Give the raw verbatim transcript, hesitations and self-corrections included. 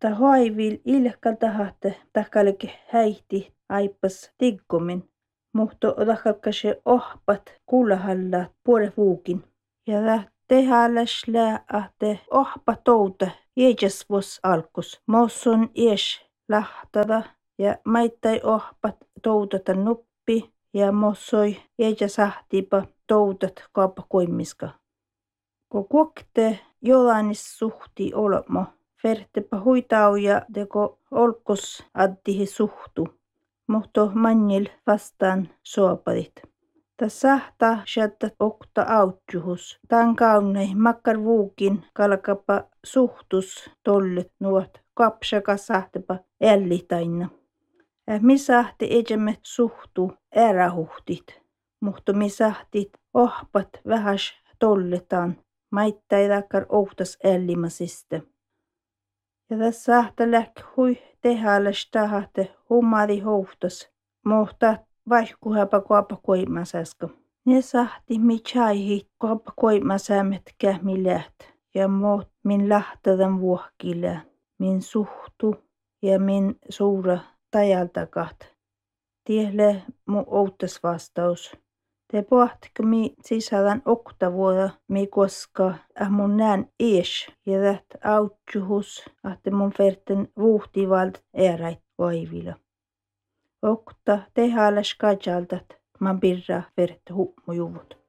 Ta hoivil ilkal tahatte takalke häihti aipas tiggomin. Muhto takalkase ohpat kuulahalla puole vuukin. Ja tehälläs läähte ohpa touta jeejas vos alkus. Mosson ies lahtada ja maittai ohpat toutata nuppi ja mossoi jeejas ahtipa toutat kaapa koimiska. Ko kuokte jolanis suhti olmo. Fertepa huitauja teko olkos addihi suhtu. Muhto manjil vastaan soapadit. Ta sahta shadda okta autjuhus. Tän kaunei makkar vuukin kalkapa suhtus tollet nuot kapsaka sahtepa ällitainna. Ja misahti ejemme suhtu ärahuhtit. Muhto misahtit ohpat vähäs tolletaan. Maittai takkar outas ällimasiste. Ja tässä sahta läk hui tehälläs tahate humari hohtas. Mohta vaihkuhapa kuapa koimasaska. Ne sahti mi chaihi kuapa koimasäämet kähmi läht. Ja moht min lahtadan vuohkilä. Min suhtu ja min suura tajaltakat. Tielle mu outas vastaus. Te pohtiko mi sisällän oktavuoda mi koska äh mun nään ies ja täht autjuhus ahte mun ferten vuhtivalt eräit vaivila. Okta tehälläs kajaltat man birra fert hummujuvut.